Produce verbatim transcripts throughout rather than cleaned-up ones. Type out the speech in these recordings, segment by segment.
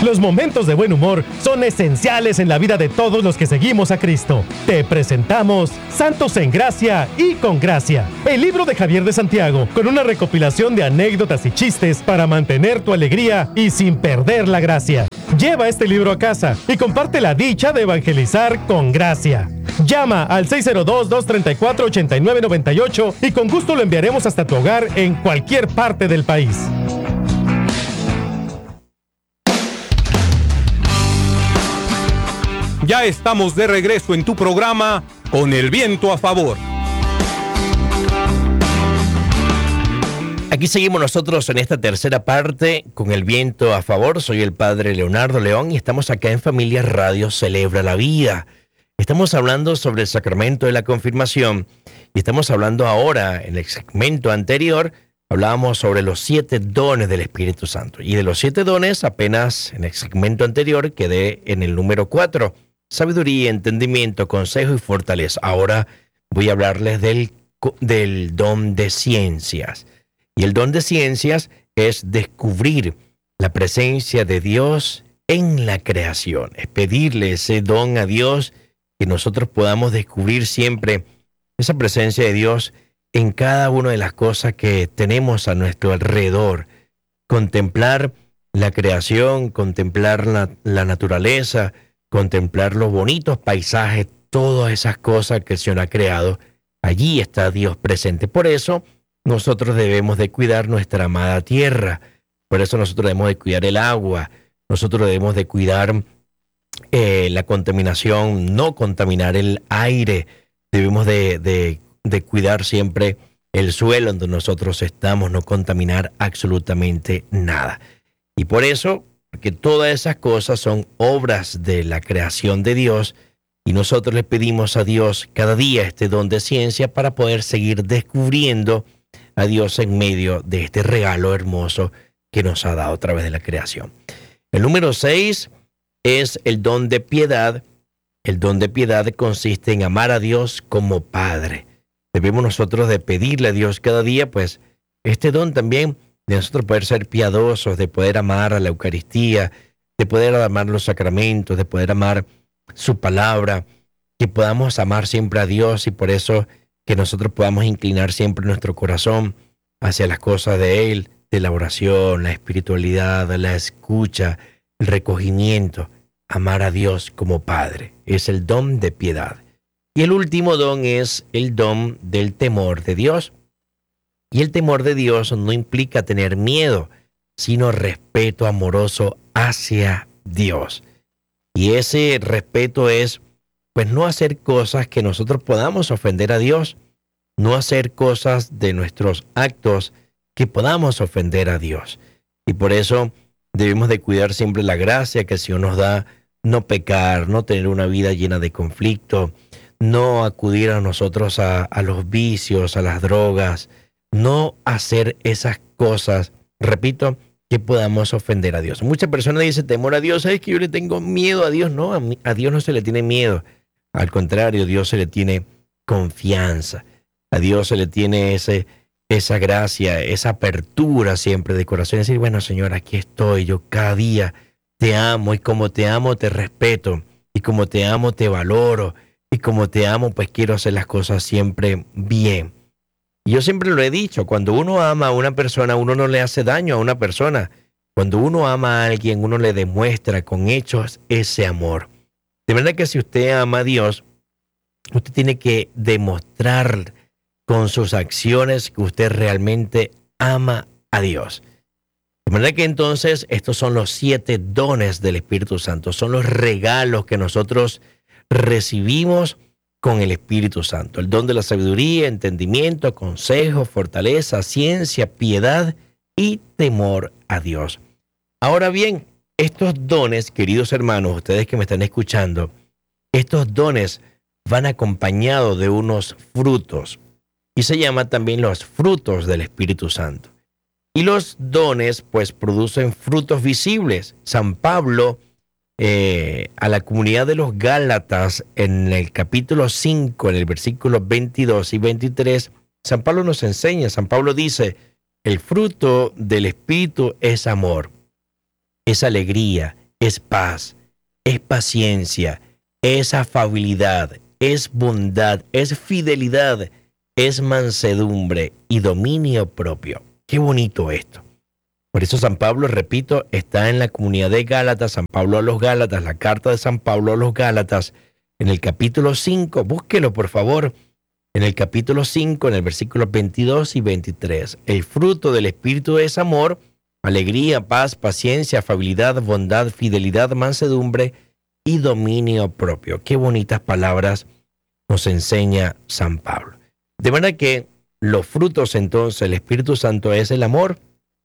Los momentos de buen humor son esenciales en la vida de todos los que seguimos a Cristo. Te presentamos Santos en Gracia y con Gracia, el libro de Javier de Santiago, con una recopilación de anécdotas y chistes para mantener tu alegría y sin perder la gracia. Lleva este libro a casa y comparte la dicha de evangelizar con gracia. Llama al seis cero dos, dos tres cuatro, ocho nueve nueve ocho y con gusto lo enviaremos hasta tu hogar en cualquier parte del país. Ya estamos de regreso en tu programa Con el Viento a Favor. Aquí seguimos nosotros en esta tercera parte con el viento a favor. Soy el padre Leonardo León y estamos acá en Familia Radio Celebra la Vida. Estamos hablando sobre el sacramento de la confirmación y estamos hablando ahora, en el segmento anterior, hablábamos sobre los siete dones del Espíritu Santo. Y de los siete dones, apenas en el segmento anterior quedé en el número cuatro. Sabiduría, entendimiento, consejo y fortaleza. Ahora voy a hablarles del, del don de ciencias. Y el don de ciencias es descubrir la presencia de Dios en la creación. Es pedirle ese don a Dios, que nosotros podamos descubrir siempre esa presencia de Dios en cada una de las cosas que tenemos a nuestro alrededor. Contemplar la creación, contemplar la, la naturaleza, contemplar los bonitos paisajes, todas esas cosas que el Señor ha creado. Allí está Dios presente. Por eso nosotros debemos de cuidar nuestra amada tierra. Por eso nosotros debemos de cuidar el agua. Nosotros debemos de cuidar eh, la contaminación, no contaminar el aire. Debemos de, de, de cuidar siempre el suelo donde nosotros estamos, no contaminar absolutamente nada. Y por eso, porque todas esas cosas son obras de la creación de Dios, y nosotros le pedimos a Dios cada día este don de ciencia para poder seguir descubriendo a Dios en medio de este regalo hermoso que nos ha dado a través de la creación. El número seis es el don de piedad. El don de piedad consiste en amar a Dios como Padre. Debemos nosotros de pedirle a Dios cada día, pues, este don también de nosotros poder ser piadosos, de poder amar a la Eucaristía, de poder amar los sacramentos, de poder amar su palabra, que podamos amar siempre a Dios y por eso que nosotros podamos inclinar siempre nuestro corazón hacia las cosas de Él, de la oración, la espiritualidad, la escucha, el recogimiento. Amar a Dios como Padre es el don de piedad. Y el último don es el don del temor de Dios. Y el temor de Dios no implica tener miedo, sino respeto amoroso hacia Dios. Y ese respeto es, pues, no hacer cosas que nosotros podamos ofender a Dios, no hacer cosas de nuestros actos que podamos ofender a Dios. Y por eso debemos de cuidar siempre la gracia que el Señor nos da, no pecar, no tener una vida llena de conflicto, no acudir a nosotros a, a los vicios, a las drogas, no hacer esas cosas, repito, que podamos ofender a Dios. Muchas personas dicen temor a Dios, es que yo le tengo miedo a Dios. No, a, mí, a Dios no se le tiene miedo. Al contrario, a Dios se le tiene confianza. A Dios se le tiene ese, esa gracia, esa apertura siempre de corazón. Decir, bueno, Señor, aquí estoy, yo cada día te amo y como te amo te respeto y como te amo te valoro y como te amo pues quiero hacer las cosas siempre bien. Y yo siempre lo he dicho, cuando uno ama a una persona, uno no le hace daño a una persona. Cuando uno ama a alguien, uno le demuestra con hechos ese amor. De verdad que si usted ama a Dios, usted tiene que demostrar con sus acciones que usted realmente ama a Dios. De manera que entonces estos son los siete dones del Espíritu Santo, son los regalos que nosotros recibimos con el Espíritu Santo. El don de la sabiduría, entendimiento, consejo, fortaleza, ciencia, piedad y temor a Dios. Ahora bien, estos dones, queridos hermanos, ustedes que me están escuchando, estos dones van acompañados de unos frutos y se llaman también los frutos del Espíritu Santo. Y los dones pues producen frutos visibles. San Pablo Eh, a la comunidad de los Gálatas en el capítulo cinco, en el versículo veintidós y veintitrés, San Pablo nos enseña, San Pablo dice, el fruto del Espíritu es amor, es alegría, es paz, es paciencia, es afabilidad, es bondad, es fidelidad, es mansedumbre y dominio propio. Qué bonito esto. Por eso San Pablo, repito, está en la comunidad de Gálatas, San Pablo a los Gálatas, la carta de San Pablo a los Gálatas, en el capítulo cinco, búsquelo por favor, en el capítulo cinco, en el versículo veintidós y veintitrés. El fruto del Espíritu es amor, alegría, paz, paciencia, afabilidad, bondad, fidelidad, mansedumbre y dominio propio. Qué bonitas palabras nos enseña San Pablo. De manera que los frutos entonces, el Espíritu Santo es el amor,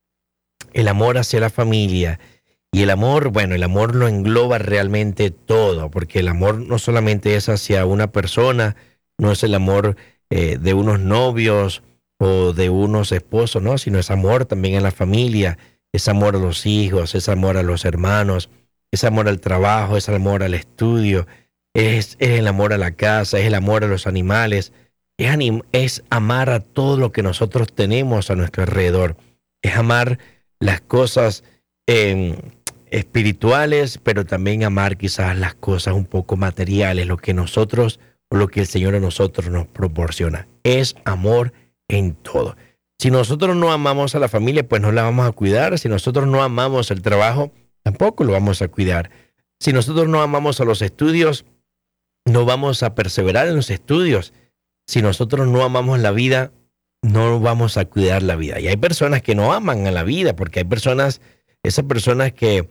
el amor hacia la familia. Y el amor, bueno, el amor lo engloba realmente todo, porque el amor no solamente es hacia una persona, no es el amor eh, de unos novios o de unos esposos, no, sino es amor también a la familia, es amor a los hijos, es amor a los hermanos, es amor al trabajo, es amor al estudio, es, es el amor a la casa, es el amor a los animales, es, anim, es amar a todo lo que nosotros tenemos a nuestro alrededor, es amar las cosas eh, espirituales, pero también amar quizás las cosas un poco materiales, lo que nosotros o lo que el Señor a nosotros nos proporciona. Es amor en todo. Si nosotros no amamos a la familia, pues no la vamos a cuidar. Si nosotros no amamos el trabajo, tampoco lo vamos a cuidar. Si nosotros no amamos a los estudios, no vamos a perseverar en los estudios. Si nosotros no amamos la vida, no vamos a cuidar la vida. Y hay personas que no aman a la vida, porque hay personas, esas personas que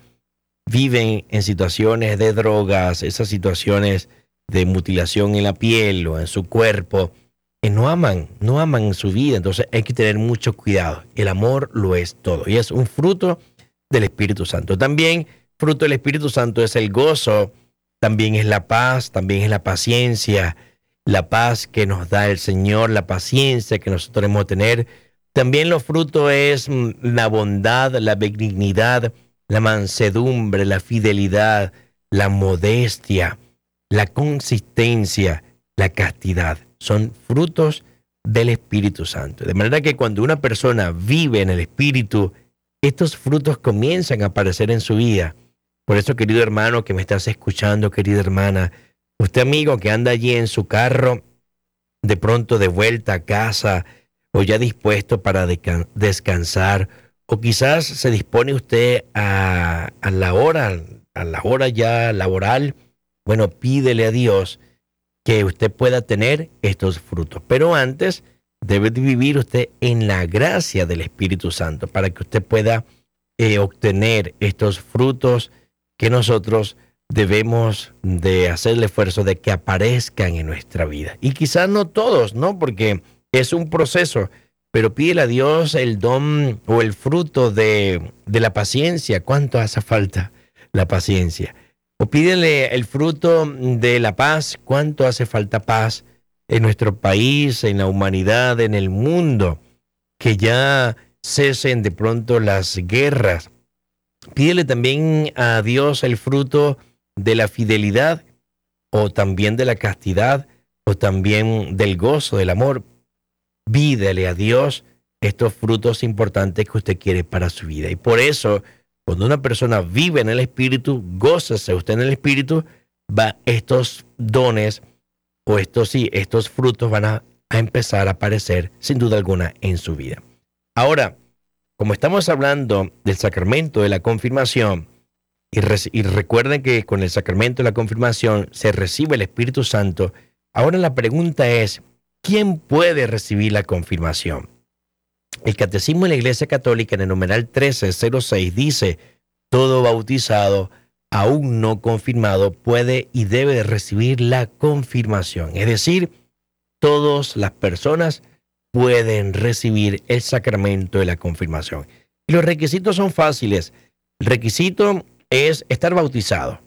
viven en situaciones de drogas, esas situaciones de mutilación en la piel o en su cuerpo, que no aman, no aman su vida. Entonces hay que tener mucho cuidado. El amor lo es todo y es un fruto del Espíritu Santo. También fruto del Espíritu Santo es el gozo, también es la paz, también es la paciencia, la paz que nos da el Señor, la paciencia que nosotros debemos tener. También los frutos es la bondad, la benignidad, la mansedumbre, la fidelidad, la modestia, la consistencia, la castidad. Son frutos del Espíritu Santo. De manera que cuando una persona vive en el Espíritu, estos frutos comienzan a aparecer en su vida. Por eso, querido hermano que me estás escuchando, querida hermana, usted amigo que anda allí en su carro, de pronto de vuelta a casa, o ya dispuesto para descansar, o quizás se dispone usted a, a la hora, a la hora ya laboral, bueno, pídele a Dios que usted pueda tener estos frutos. Pero antes debe de vivir usted en la gracia del Espíritu Santo para que usted pueda eh, obtener estos frutos que nosotros debemos de hacer el esfuerzo de que aparezcan en nuestra vida. Y quizás no todos, ¿no? Porque es un proceso, pero pídele a Dios el don o el fruto de, de la paciencia. ¿Cuánto hace falta la paciencia? O pídele el fruto de la paz. ¿Cuánto hace falta paz en nuestro país, en la humanidad, en el mundo? Que ya cesen de pronto las guerras. Pídele también a Dios el fruto de la fidelidad, o también de la castidad, o también del gozo, del amor. Pídele a Dios estos frutos importantes que usted quiere para su vida. Y por eso, cuando una persona vive en el Espíritu, gózase usted en el Espíritu, va, estos dones, o estos sí, estos frutos van a, a empezar a aparecer sin duda alguna en su vida. Ahora, como estamos hablando del sacramento de la confirmación, y, res, y recuerden que con el sacramento de la confirmación se recibe el Espíritu Santo, ahora la pregunta es, ¿quién puede recibir la confirmación? El Catecismo de la Iglesia Católica en el numeral trece cero seis dice, todo bautizado, aún no confirmado, puede y debe recibir la confirmación. Es decir, todas las personas pueden recibir el sacramento de la confirmación. Y los requisitos son fáciles. El requisito es estar bautizado,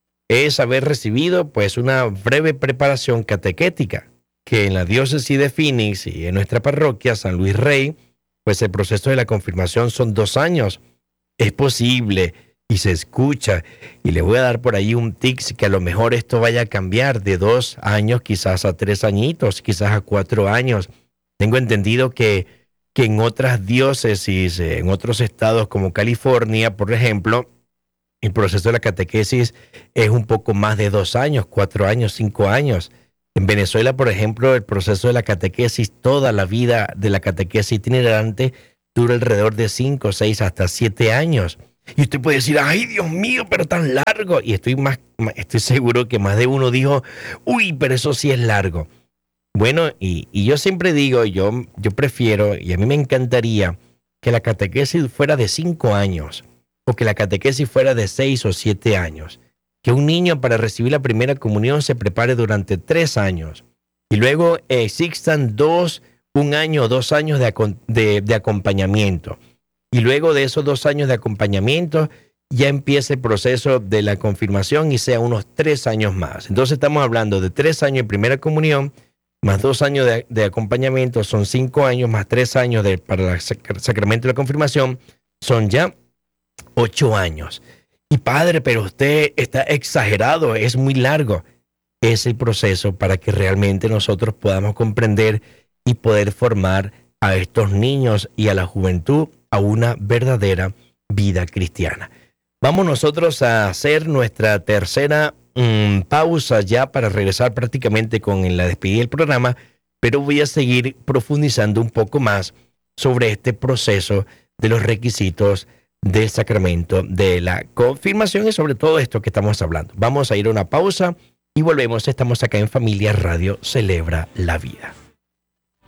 es haber recibido pues una breve preparación catequética, que en la diócesis de Phoenix y en nuestra parroquia San Luis Rey, pues el proceso de la confirmación son dos años. Es posible y se escucha, y le voy a dar por ahí un tips que a lo mejor esto vaya a cambiar de dos años quizás a tres añitos, quizás a cuatro años. Tengo entendido que, que en otras diócesis, en otros estados como California, por ejemplo, el proceso de la catequesis es un poco más de dos años, cuatro años, cinco años. En Venezuela, por ejemplo, el proceso de la catequesis, toda la vida de la catequesis itinerante dura alrededor de cinco, seis, hasta siete años. Y usted puede decir, ay, Dios mío, pero tan largo. Y estoy, más, estoy seguro que más de uno dijo, uy, pero eso sí es largo. Bueno, y, y yo siempre digo, yo, yo prefiero, y a mí me encantaría que la catequesis fuera de cinco años, o que la catequesis fuera de seis o siete años. Que un niño para recibir la primera comunión se prepare durante tres años. Y luego existan dos, un año o dos años de, de, de acompañamiento. Y luego de esos dos años de acompañamiento ya empieza el proceso de la confirmación y sea unos tres años más. Entonces estamos hablando de tres años de primera comunión, más dos años de, de acompañamiento, son cinco años, más tres años de, para el sac- sacramento de la confirmación, son ya ocho años. Y padre, pero usted está exagerado, es muy largo. Es el proceso para que realmente nosotros podamos comprender y poder formar a estos niños y a la juventud a una verdadera vida cristiana. Vamos nosotros a hacer nuestra tercera mmm, pausa ya para regresar prácticamente con la despedida del programa, pero voy a seguir profundizando un poco más sobre este proceso de los requisitos del sacramento de la confirmación y sobre todo esto que estamos hablando. Vamos a ir a una pausa y volvemos. Estamos acá en Familia Radio Celebra la Vida.